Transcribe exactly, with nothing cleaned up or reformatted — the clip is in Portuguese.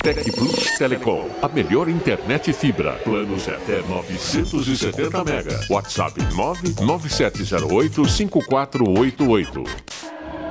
Tec Plus Telecom, a melhor internet fibra. Planos até novecentos e setenta mega. WhatsApp nove nove sete zero oito cinco quatro oito oito.